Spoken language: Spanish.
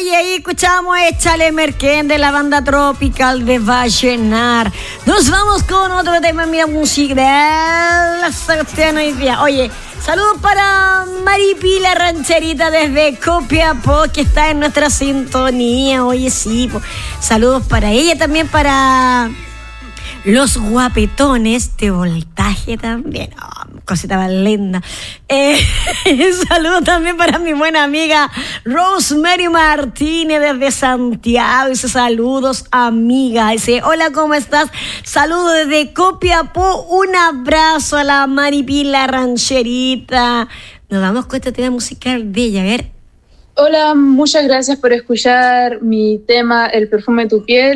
Oye, ahí escuchamos Échale Merquén de la banda Tropical de Vallenar. Nos vamos con otro tema, mira, música de la sección hoy día. Oye, saludos para Maripi, la rancherita desde Copiapó, que está en nuestra sintonía. Oye, sí, saludos para ella, también para los guapetones de Voltaje también. Oh, cosita más linda. Saludos también para mi buena amiga Rosemary Martínez desde Santiago. Dice saludos, amiga. Dice hola, ¿cómo estás? Saludos desde Copiapó. Un abrazo a la Maripi, la rancherita. Nos damos cuenta de tema musical de ella. A ver. Hola, muchas gracias por escuchar mi tema El perfume de tu piel.